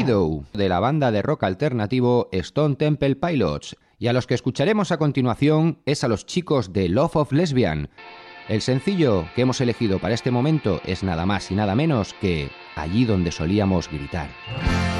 Widow, de la banda de rock alternativo Stone Temple Pilots, y a los que escucharemos a continuación es a los chicos de Love of Lesbian. El sencillo que hemos elegido para este momento es nada más y nada menos que Allí donde solíamos gritar.